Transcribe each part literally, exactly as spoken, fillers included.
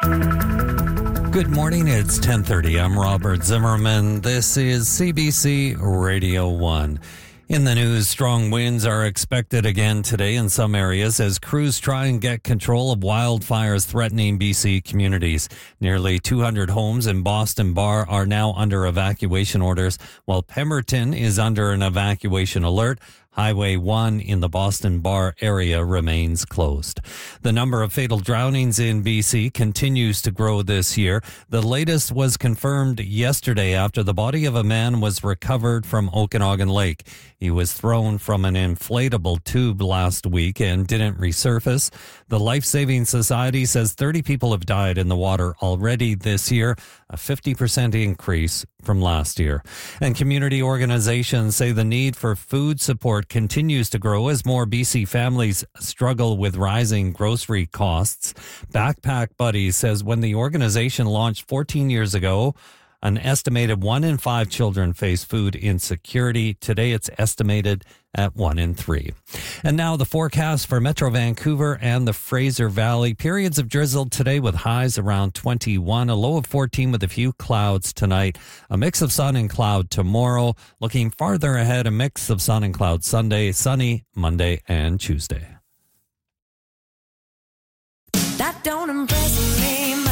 Good morning, it's ten thirty. I'm Robert Zimmerman. This is C B C Radio one. In the news, strong winds are expected again today in some areas as crews try and get control of wildfires threatening B C communities. Nearly two hundred homes in Boston Bar are now under evacuation orders, while Pemberton is under an evacuation alert. Highway one in the Boston Bar area remains closed. The number of fatal drownings in B C continues to grow this year. The latest was confirmed yesterday after the body of a man was recovered from Okanagan Lake. He was thrown from an inflatable tube last week and didn't resurface. The Life Saving Society says thirty people have died in the water already this year, a fifty percent increase from last year. And community organizations say the need for food support continues to grow as more B C families struggle with rising grocery costs. Backpack Buddies says when the organization launched fourteen years ago, an estimated one in five children face food insecurity. Today, it's estimated at one in three. And now the forecast for Metro Vancouver and the Fraser Valley. Periods of drizzle today with highs around twenty-one, a low of fourteen with a few clouds tonight. A mix of sun and cloud tomorrow. Looking farther ahead, a mix of sun and cloud Sunday, sunny Monday and Tuesday. That don't impress me much.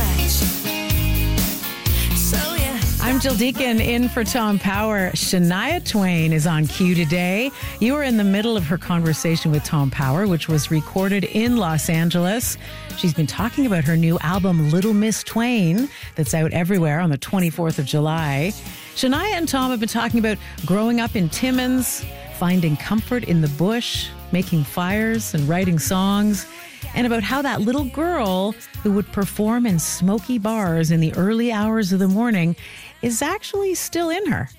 So yeah. I'm Jill Deacon in for Tom Power. Shania Twain is on cue today. You were in the middle of her conversation with Tom Power, which was recorded in Los Angeles. She's been talking about her new album, Little Miss Twain, that's out everywhere on the twenty-fourth of July. Shania and Tom have been talking about growing up in Timmins, finding comfort in the bush, making fires and writing songs, and about how that little girl who would perform in smoky bars in the early hours of the morning is actually still in her.